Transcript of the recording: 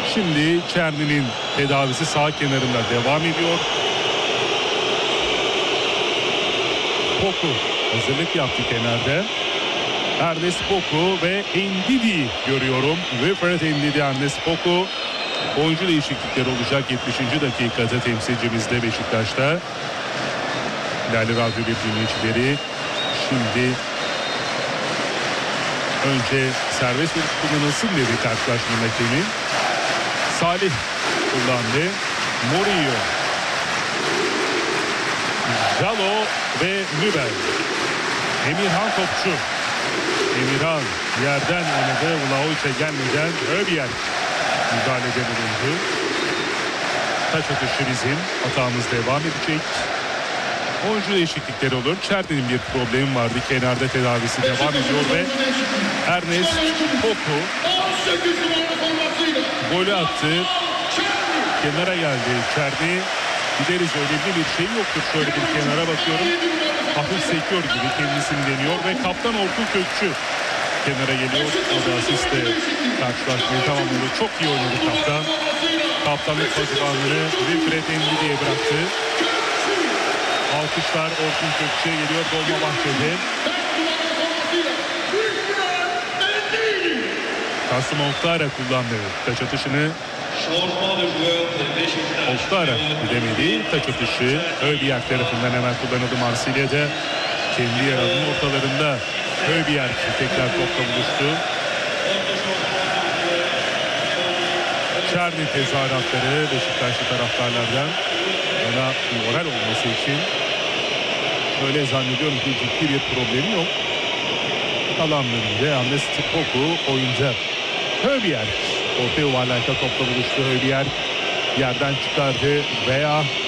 Şimdi Çerni'nin tedavisi sağ kenarında devam ediyor. Poku hazırlık yaptı kenarda. Ernest Poku ve Ndidi görüyorum. Wilfred Ndidi, Ernest Poku. Oyuncu değişiklikleri olacak 70. dakikada temsilcimizde Beşiktaş'ta. Değerli radyo dinleyicileri, şimdi önce serbest vuruş kullanılsın dedi karşılaşma hakemi. Salih kullandı. Murillo, Jalo ve Nübel. Emirhan topçu. Emirhan yerden oynadı. Vlahoviç'e gelmeden Öbiyer müdahalede bulundu. Taç atışı bizim. Hatamız devam edecek. Oyuncu değişiklikleri olur. Çerni'nin bir problemi vardı. Kenarda tedavisi devam ediyor ve Ernest Poku golü attı. Kenara geldi Çerni. Gideriz, önemli bir şey yoktur. Şöyle bir kenara bakıyorum. Hafif sekiyor gibi kendisini deniyor ve kaptan Orkun Kökçü kenara geliyor. O da asiste karşılaşmayı tamamladı. Çok iyi oynadı kaptan. Kaptanlık pozisyonunu Wilfred Ndidi'ye bıraktı. Alkışlar Orkun Kökçü'ye geliyor. Dolmabahçe'de. Kasım Oktara kullandı taç atışını. Oktara gidemedi. Taç atışı Öbiyer tarafından hemen kullanıldı. Marsilya'da kendi yer alanının ortalarında Öbiyer tekrar topla buluştu. Çerni tezahüratları Beşiktaşlı taraftarlardan, ona moral olması için. Öyle zannediyorum ki ciddi bir problemi yok. Kalan bölümde Ernest Poku oyuncu. Öbiyer orta yuvarlakta topla buluştu. Öbiyer yerden çıkardı veya